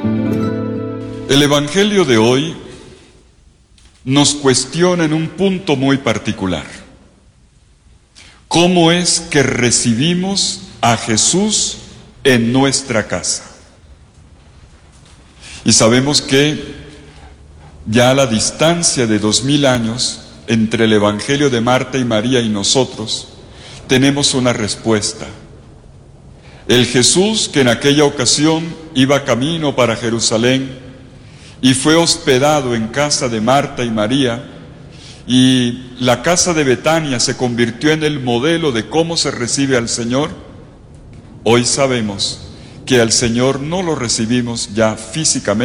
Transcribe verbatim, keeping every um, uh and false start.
El Evangelio de hoy nos cuestiona en un punto muy particular. ¿Cómo es que recibimos a Jesús en nuestra casa? Y sabemos que ya a la distancia de dos mil años entre el Evangelio de Marta y María y nosotros, tenemos una respuesta. El Jesús que en aquella ocasión iba camino para Jerusalén y fue hospedado en casa de Marta y María, y la casa de Betania se convirtió en el modelo de cómo se recibe al Señor. Hoy sabemos que al Señor no lo recibimos ya físicamente,